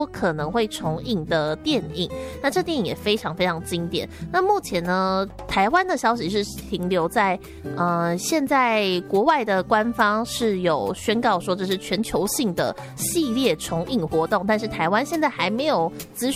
可能会重映的电影，那这电影也非常非常经典。那目前呢，台湾的消息是停留在现在国外的官方是有宣告说这是全球性的系列重映活动，但是台湾现在还没有资